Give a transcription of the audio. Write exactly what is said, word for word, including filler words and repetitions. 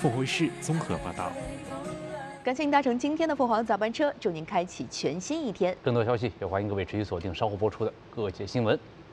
凤凰卫视综合报道。 感谢您搭乘今天的凤凰早班车，祝您开启全新一天。 更多消息也欢迎各位持续锁定稍后播出的各界新闻。